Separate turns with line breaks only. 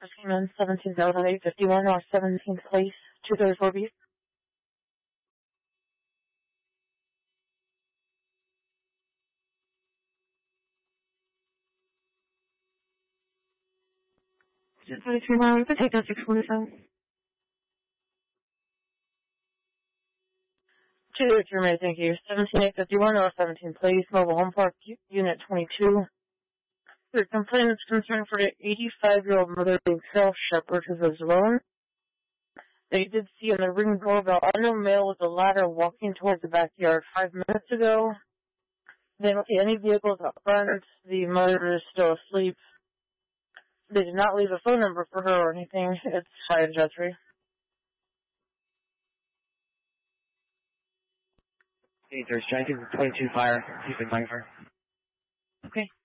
Seaman 17,851 or 17th place, 234B. Just 33 miles, take that 647. 233, thank you. 17851 or 17th place, Mobile Home Park, Unit 22. The complaint is concerned for the 85-year-old mother being Carol Shepard, who was alone. They did see on the Ring doorbell unknown male with a ladder walking towards the backyard 5 minutes ago. They don't see any vehicles out front. The mother is still asleep. They did not leave a phone number for her or anything. It's fire adjustery.
There's Jenkins 22 fire. Keep in mind for.
Okay.